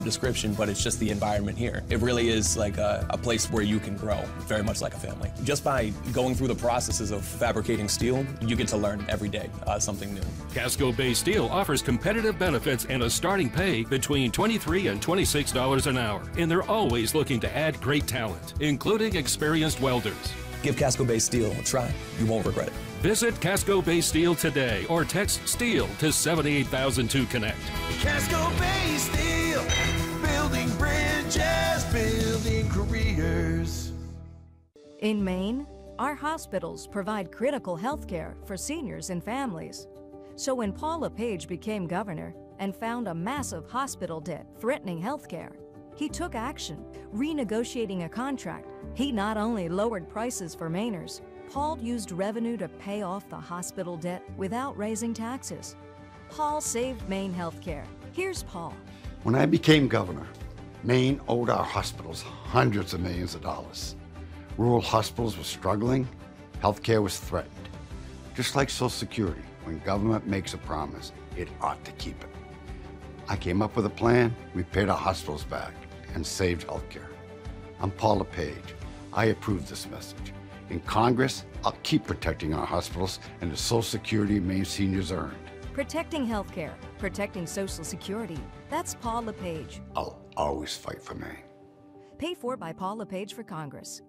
description, but it's just the environment here. It really is like a place where you can grow, very much like a family. Just by going through the processes of fabricating steel, you get to learn every day something new. Casco Bay Steel offers competitive benefits and a starting pay between $23 and $26 an hour, and they're always looking to add great talent, including experienced welders. Give Casco Bay Steel a try. You won't regret it. Visit Casco Bay Steel today or text STEEL to 78000 to connect. Casco Bay Steel, building bridges, building careers. In Maine, our hospitals provide critical health care for seniors and families. So when Paul LePage became governor and found a massive hospital debt threatening health care, he took action, renegotiating a contract. He not only lowered prices for Mainers, Paul used revenue to pay off the hospital debt without raising taxes. Paul saved Maine healthcare. Here's Paul. When I became governor, Maine owed our hospitals hundreds of millions of dollars. Rural hospitals were struggling, healthcare was threatened. Just like Social Security, when government makes a promise, it ought to keep it. I came up with a plan, we paid our hospitals back and saved healthcare. I'm Paul LePage. I approve this message. In Congress, I'll keep protecting our hospitals and the Social Security Maine seniors earned. Protecting healthcare, protecting Social Security. That's Paul LePage. I'll always fight for Maine. Paid for by Paul LePage for Congress.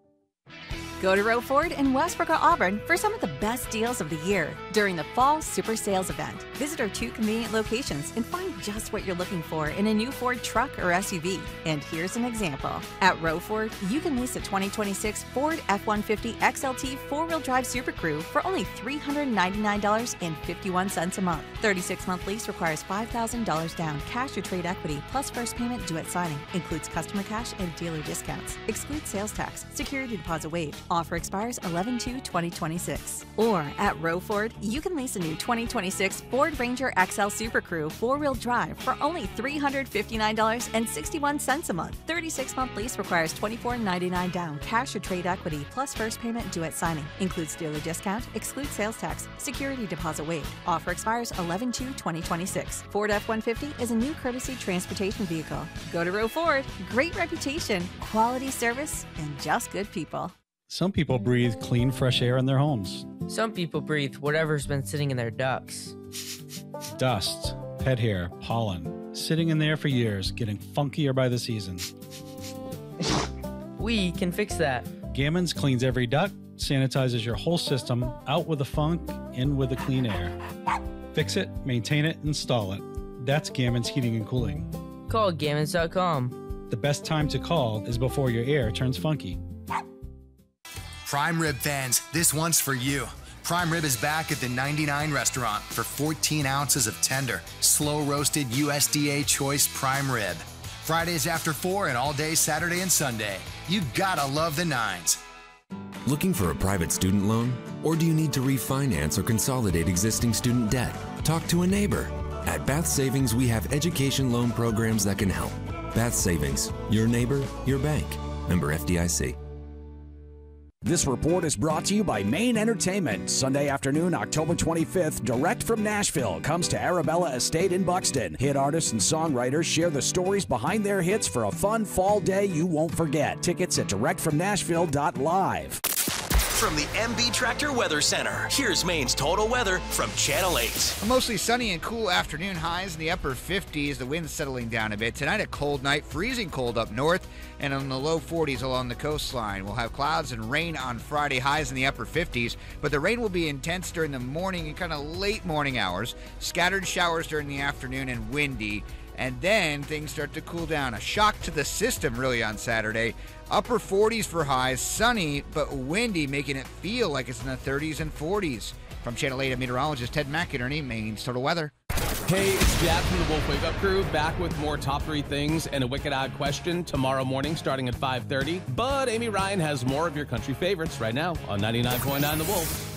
Go to Roe Ford in Westbrook or Auburn for some of the best deals of the year during the Fall Super Sales event. Visit our 2 convenient locations and find just what you're looking for in a new Ford truck or SUV. And here's an example. At Roe Ford, you can lease a 2026 Ford F-150 XLT 4-wheel drive Super Crew for only $399.51 a month. 36-month lease requires $5,000 down, cash or trade equity, plus first payment due at signing. Includes customer cash and dealer discounts. Excludes sales tax. Security deposit waived. Offer expires 11/2/2026. Or at Roe Ford, you can lease a new 2026 Ford Ranger XL Super Crew 4-wheel drive for only $359.61 a month. 36-month lease requires $24.99 down, cash or trade equity, plus first payment due at signing. Includes dealer discount. Excludes sales tax. Security deposit waived. Offer expires 11/2/2026. Ford F-150 is a new courtesy transportation vehicle. Go to Roe Ford. Great reputation, quality service, and just good people. Some people breathe clean, fresh air in their homes. Some people breathe whatever's been sitting in their ducts. Dust, pet hair, pollen, sitting in there for years, getting funkier by the season. We can fix that. Gammons cleans every duct, sanitizes your whole system, out with the funk, in with the clean air. Fix it, maintain it, install it. That's Gammons Heating and Cooling. Call Gammons.com. The best time to call is before your air turns funky. Prime Rib fans, this one's for you. Prime Rib is back at the 99 restaurant for 14 ounces of tender, slow-roasted USDA choice prime rib. Fridays after 4 and all day Saturday and Sunday. You gotta love the nines. Looking for a private student loan? Or do you need to refinance or consolidate existing student debt? Talk to a neighbor. At Bath Savings, we have education loan programs that can help. Bath Savings, your neighbor, your bank. Member FDIC. This report is brought to you by Maine Entertainment. Sunday afternoon, October 25th, direct from Nashville, comes to Arabella Estate in Buxton. Hit artists and songwriters share the stories behind their hits for a fun fall day you won't forget. Tickets at directfromnashville.live. From the MB Tractor Weather Center, here's Maine's total weather from Channel 8. A mostly sunny and cool afternoon, highs in the upper 50s. The wind's settling down a bit. Tonight, a cold night, freezing cold up north, and in the low 40s along the coastline. We'll have clouds and rain on Friday, highs in the upper 50s, but the rain will be intense during the morning and kind of late morning hours. Scattered showers during the afternoon and windy. And then things start to cool down. A shock to the system, really, on Saturday. Upper 40s for highs, sunny but windy, making it feel like it's in the 30s and 40s. From Channel 8, meteorologist Ted McInerney, Maine's Total Weather. Hey, it's Jack from the Wolf Wake Up Crew, back with more top 3 things and a Wicked Odd question tomorrow morning starting at 5:30. But Amy Ryan has more of your country favorites right now on 99.9 The Wolf.